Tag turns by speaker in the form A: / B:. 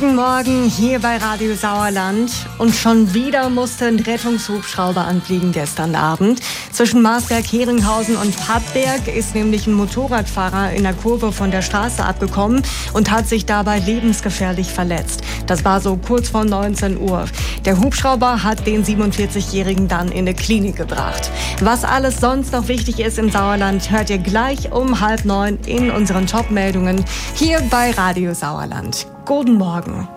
A: Guten Morgen hier bei Radio Sauerland. Und schon wieder musste ein Rettungshubschrauber anfliegen gestern Abend. Zwischen Marsberg-Heringhausen und Pattberg ist nämlich ein Motorradfahrer in der Kurve von der Straße abgekommen und hat sich dabei lebensgefährlich verletzt. Das war so kurz vor 19 Uhr. Der Hubschrauber hat den 47-Jährigen dann in eine Klinik gebracht. Was alles sonst noch wichtig ist im Sauerland, hört ihr gleich um 8:30 in unseren Top-Meldungen hier bei Radio Sauerland. Guten Morgen.